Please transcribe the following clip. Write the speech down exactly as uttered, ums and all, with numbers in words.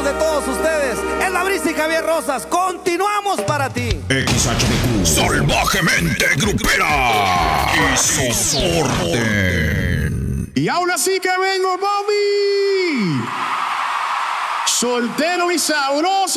de todos ustedes. Es La Brisa y Javier Rosas. Continuamos para ti. X H D Q salvajemente grupera y soporte. Y ahora sí que vengo, Bobby. Soltero y sabroso.